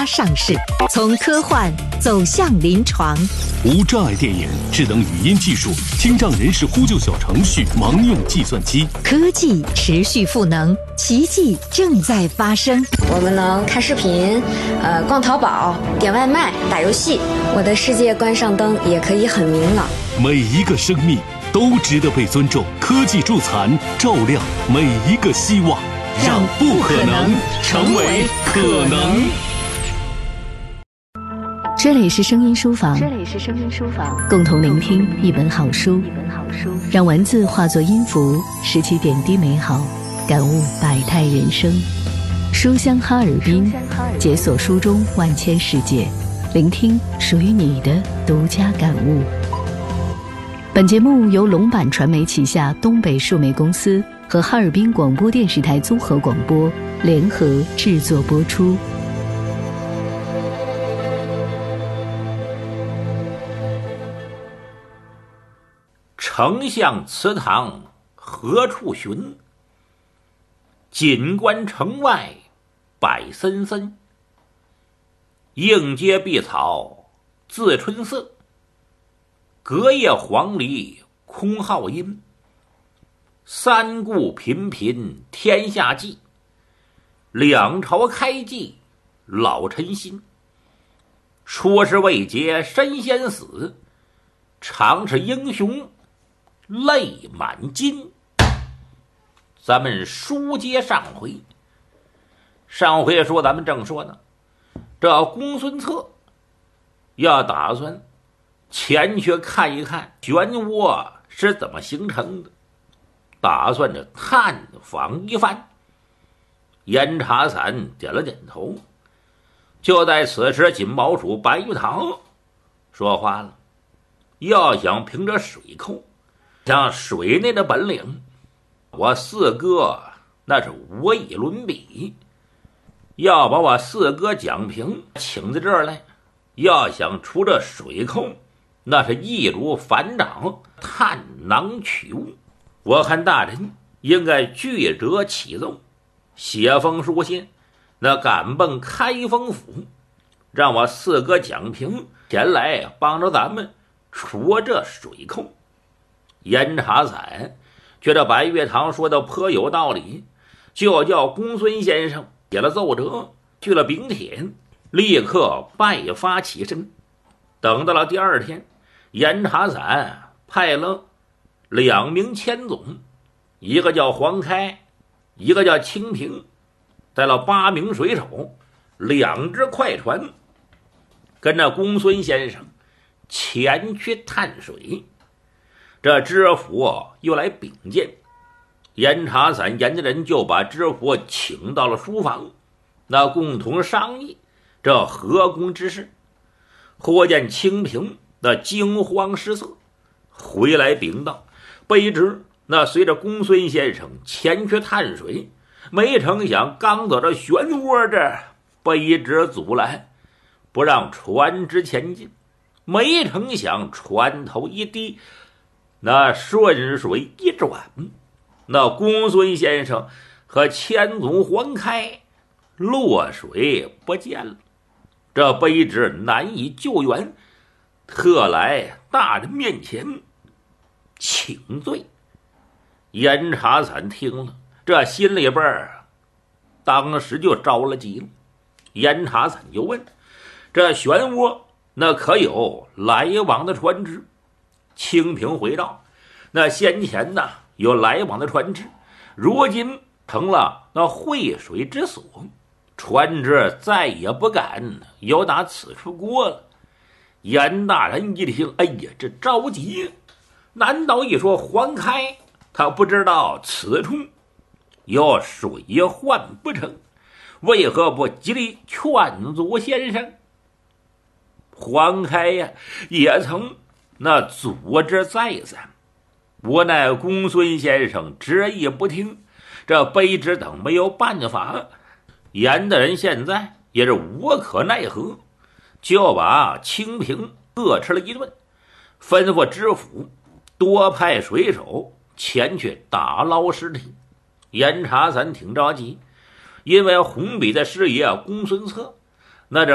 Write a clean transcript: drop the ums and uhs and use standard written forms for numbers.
上市，从科幻走向临床。 无障碍电影、智能语音技术、听障人士呼救小程序、盲用计算机， 科技持续赋能，奇迹正在发生。 我们能看视频，逛淘宝、点外卖、打游戏。我的世界关上灯也可以很明朗。 每一个生命都值得被尊重。科技助残，照亮每一个希望，让不可能成为可能。 这里是声音书房，共同聆听一本好书，让文字化作音符，拾起点滴美好，感悟百态人生。书香哈尔滨，解锁书中万千世界，聆听属于你的独家感悟。本节目由龙版传媒旗下东北数媒公司和哈尔滨广播电视台综合广播联合制作播出。 丞相祠堂何处寻？锦官城外柏森森。映阶碧草自春色，隔叶黄鹂空号音。三顾频频天下计，两朝开济老臣心。出师未捷身先死，常是英雄泪满襟。咱们书接上回，说咱们正说呢，这公孙策要打算前去看一看漩涡是怎么形成的，打算着探访一番。严查散点了点头。就在此时，锦毛主白玉堂说话了：要想凭着水寇像水内的本领，我四哥那是无以伦比。要把我四哥蒋平请在这儿来，要想出这水寇，那是易如反掌，探囊取物。我看大人应该据折启奏，写封书信，那赶奔开封府，让我四哥蒋平前来帮着咱们除这水寇。严查散觉得白月堂说的颇有道理，就叫公孙先生写了奏折，去了丙帖，立刻拜发起身。等到了第二天，严查散派了2名千总，一个叫黄开，一个叫清平，带了8名水手，2只快船，跟着公孙先生前去探水。这知府又来禀见，严查散严家人就把知府请到了书房，那共同商议这合工之事。忽见清平那惊慌失色，回来禀道：卑职那随着公孙先生前去探水，没成想刚走到漩涡这儿，卑职阻拦，不让船只前进。没成想船头一低，那顺水一转，那公孙先生和千总黄开落水不见了。这卑职难以救援，特来大人面前请罪。严查散听了，这心里边当时就着了急了。严查散就问：这漩涡那可有来往的船只？清平回道：那先前呢有来往的船只，如今成了那汇水之所，船只再也不敢由打此处过了。严大人一听，哎呀，这着急，难道一说黄开他不知道此处有水患不成？为何不极力劝阻先生？黄开呀，也曾那阻止再三，无奈公孙先生执意不听，这卑职等没有办法。严大人现在也是无可奈何，就把清平各吃了一顿，吩咐知府多派水手前去打捞尸体。严查散挺着急，因为红笔的师爷公孙策，那这